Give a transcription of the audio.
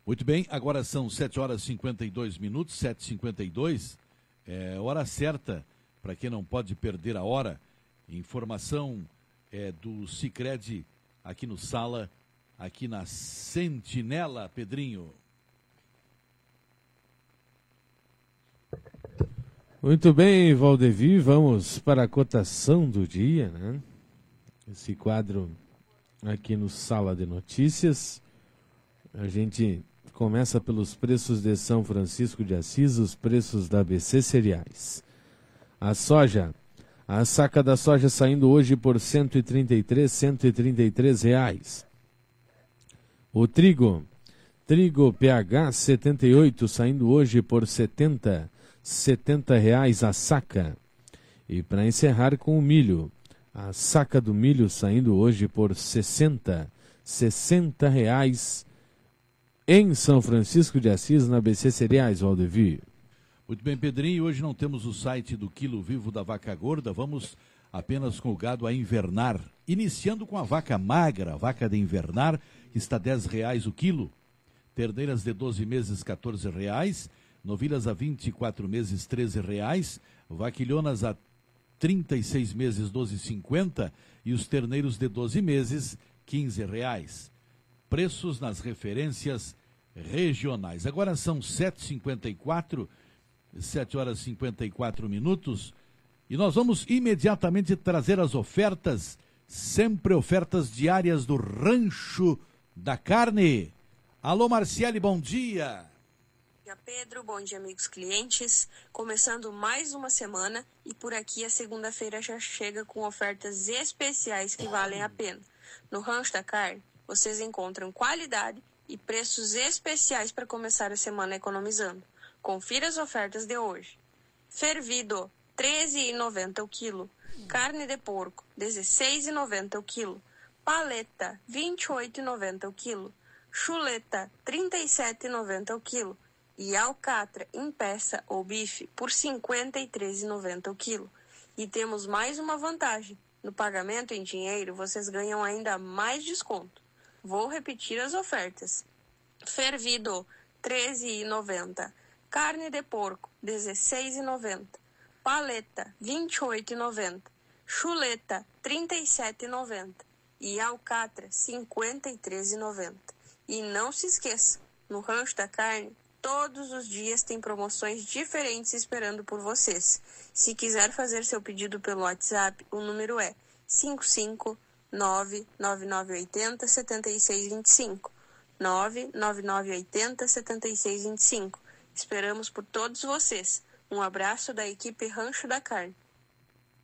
Muito bem, agora são 7 horas e 52 minutos, 7h52, hora certa, para quem não pode perder a hora. Informação do Sicredi aqui no Sala, aqui na Sentinela, Pedrinho. Muito bem, Valdevi, vamos para a cotação do dia, né? Esse quadro aqui no Sala de Notícias. A gente começa pelos preços de São Francisco de Assis, os preços da ABC Cereais. A soja, a saca da soja saindo hoje por R$ 133 reais. O trigo PH 78 saindo hoje por R$ 70 reais a saca. E para encerrar com o milho, a saca do milho saindo hoje por 60 reais em São Francisco de Assis, na ABC Cereais, Valdevi. Muito bem, Pedrinho, hoje não temos o site do quilo vivo da vaca gorda, vamos apenas com o gado a invernar, iniciando com a vaca magra, a vaca de invernar, que está R$ 10 o quilo, terneiras de 12 meses R$ 14, novilhas a 24 meses R$ 13, vaquilhonas a 36 meses R$ 12,50 e os terneiros de 12 meses R$ 15. Preços nas referências regionais. Agora são 7h54, 7 horas e 54 minutos, e nós vamos imediatamente trazer as ofertas, sempre ofertas diárias do Rancho da Carne. Alô, Marciele, bom dia. Bom dia, Pedro, bom dia, amigos clientes. Começando mais uma semana e por aqui a segunda-feira já chega com ofertas especiais que valem a pena. No Rancho da Carne, vocês encontram qualidade e preços especiais para começar a semana economizando. Confira as ofertas de hoje. Fervido, R$ 13,90 o quilo. Carne de porco, R$ 16,90 o quilo. Paleta, R$ 28,90 o quilo. Chuleta, R$ 37,90 o quilo. E alcatra em peça ou bife por R$ 53,90 o quilo. E temos mais uma vantagem. No pagamento em dinheiro, vocês ganham ainda mais desconto. Vou repetir as ofertas. Fervido, R$ 13,90. Carne de porco, R$ 16,90. Paleta, R$ 28,90. Chuleta, R$ 37,90. E alcatra, R$ 53,90. E não se esqueça, no Rancho da Carne, todos os dias tem promoções diferentes esperando por vocês. Se quiser fazer seu pedido pelo WhatsApp, o número é 55999807625. 999807625. Esperamos por todos vocês. Um abraço da equipe Rancho da Carne.